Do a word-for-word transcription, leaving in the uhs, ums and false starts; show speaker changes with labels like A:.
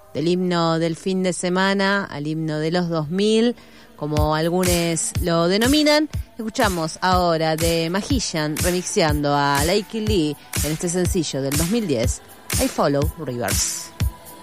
A: del himno del fin de semana al himno de los dos mil, como algunos lo denominan. Escuchamos ahora de Magician remixeando a Lakey Lee en este sencillo del dos mil diez, I Follow Rivers.